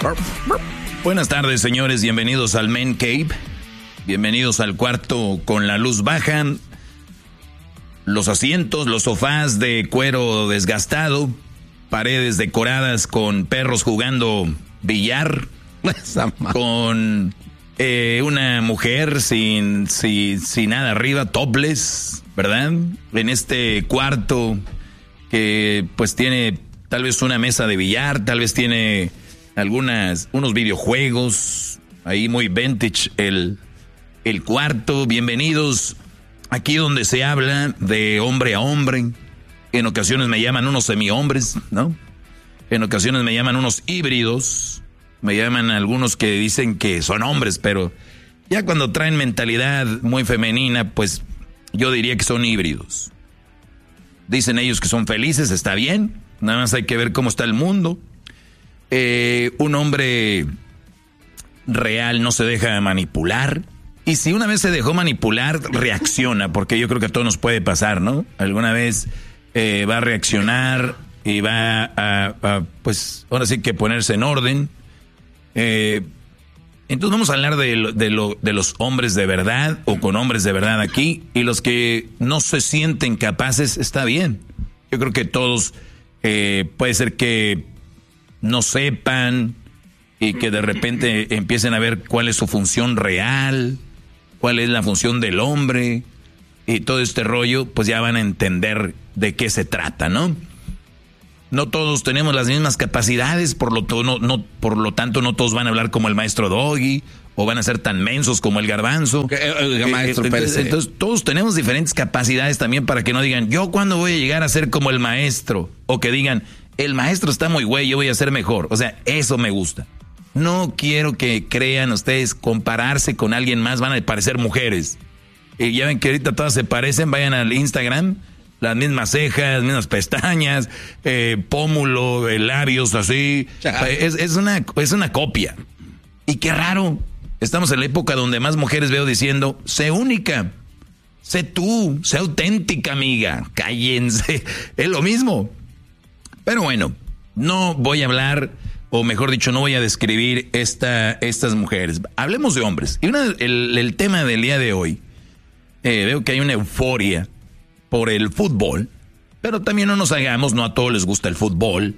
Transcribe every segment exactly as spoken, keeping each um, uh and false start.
Buenas tardes, señores. Bienvenidos al Man Cave. Bienvenidos al cuarto con la luz baja. Los asientos, los sofás de cuero desgastado. Paredes decoradas con perros jugando billar. Con eh, una mujer sin, sin, sin nada arriba, topless, ¿verdad? En este cuarto que pues tiene tal vez una mesa de billar, tal vez tiene algunas, unos videojuegos, ahí muy vintage el, el cuarto. Bienvenidos aquí donde se habla de hombre a hombre. En ocasiones me llaman unos semi-hombres, ¿no? En ocasiones me llaman unos híbridos. Me llaman algunos que dicen que son hombres, pero ya cuando traen mentalidad muy femenina, pues yo diría que son híbridos. Dicen ellos que son felices, está bien. Nada más hay que ver cómo está el mundo. Eh, un hombre real no se deja manipular. Y si una vez se dejó manipular, reacciona, porque yo creo que a todos nos puede pasar, ¿no? Alguna vez eh, va a reaccionar y va a, a, pues, ahora sí que ponerse en orden. Eh, entonces vamos a hablar de, lo, de, lo, de los hombres de verdad o con hombres de verdad aquí, y los que no se sienten capaces, está bien. Yo creo que todos eh, puede ser que no sepan y que de repente empiecen a ver cuál es su función real, cuál es la función del hombre y todo este rollo, pues ya van a entender de qué se trata, ¿no? No todos tenemos las mismas capacidades, por lo, no, no, por lo tanto no todos van a hablar como el maestro Doggy o van a ser tan mensos como el Garbanzo. El, el maestro, entonces, entonces todos tenemos diferentes capacidades también, para que no digan, yo cuándo voy a llegar a ser como el maestro, o que digan, el maestro está muy güey, yo voy a ser mejor. O sea, eso me gusta. No quiero que crean ustedes compararse con alguien más, van a parecer mujeres. Y ya ven que ahorita todas se parecen, vayan al Instagram. Las mismas cejas, las mismas pestañas, eh, pómulo, eh, labios así. Es, es, una, es una copia. Y qué raro. Estamos en la época donde más mujeres veo diciendo, sé única, sé tú, sé auténtica, amiga. Cállense. Es lo mismo. Pero bueno, no voy a hablar, o mejor dicho, no voy a describir esta, estas mujeres. Hablemos de hombres. Y una, el, el tema del día de hoy, eh, veo que hay una euforia por el fútbol, pero también no nos hagamos, no a todos les gusta el fútbol,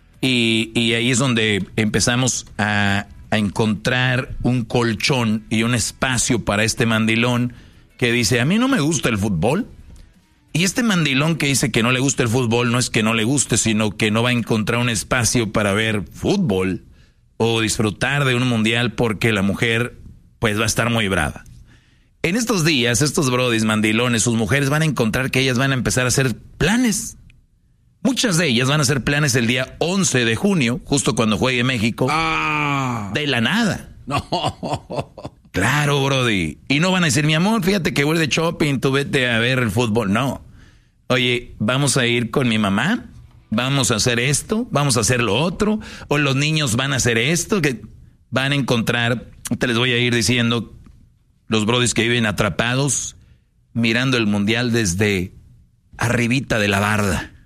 y, y ahí es donde empezamos a, a encontrar un colchón y un espacio para este mandilón que dice, a mí no me gusta el fútbol. Y este mandilón que dice que no le gusta el fútbol no es que no le guste, sino que no va a encontrar un espacio para ver fútbol o disfrutar de un mundial, porque la mujer pues va a estar muy brava. En estos días, estos brodis mandilones, sus mujeres van a encontrar que ellas van a empezar a hacer planes. Muchas de ellas van a hacer planes el día once de junio, justo cuando juegue México. Ah. De la nada. No. Claro, brody. Y no van a decir, mi amor, fíjate que voy de shopping, tú vete a ver el fútbol. No. Oye, vamos a ir con mi mamá, vamos a hacer esto, vamos a hacer lo otro, o los niños van a hacer esto, que van a encontrar, te les voy a ir diciendo, los brodis que viven atrapados, mirando el mundial desde arribita de la barda.